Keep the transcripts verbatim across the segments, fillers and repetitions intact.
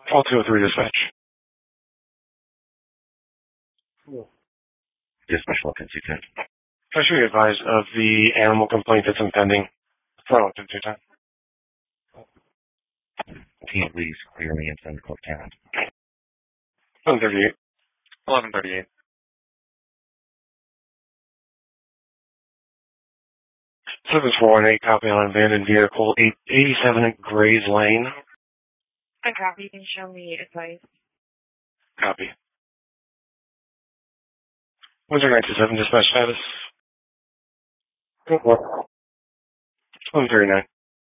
Call two oh three dispatch. Dispatch one two ten. I should be advised of the animal complaint that's impending. Follow up to two ten. Can't please clear me and send Cook Town. eleven thirty-eight. eleven thirty-eight. seven four one eight, copy on abandoned vehicle, eight eighty-seven Grays Lane. I copy. You can show me advice. Copy. Windsor nine two seven, dispatch status. eleven thirty-nine.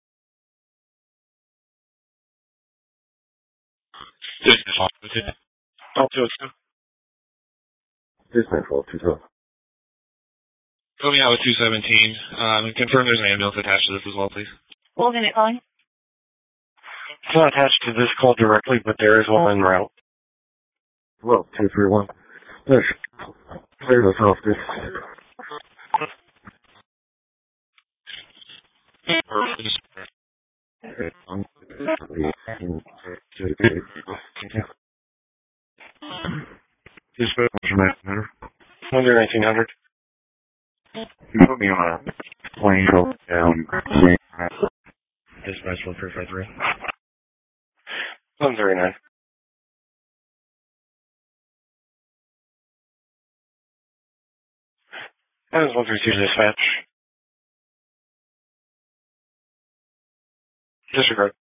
Dispatch Call two oh two. Dispatch twelve two twelve. Coming out with two seventeen. Um, and confirm there's an ambulance attached to this as well, please. What was it calling? It's not attached to this call directly, but there is one en route. Well, two three one. Clear this off, this. Dispatch matter. Windsor nineteen hundred. You put me on a plane go down. Dispatch one three five three. eleven thirty-nine. That is one three two dispatch. Disregard.